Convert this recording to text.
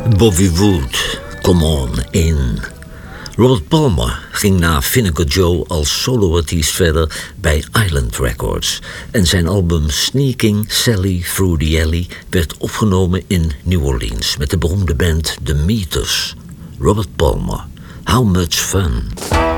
Bobby Wood, Come On In. Robert Palmer ging na Vinegar Joe als soloartiest verder bij Island Records. En zijn album Sneaking Sally Through the Alley werd opgenomen in New Orleans met de beroemde band The Meters. Robert Palmer, How Much Fun.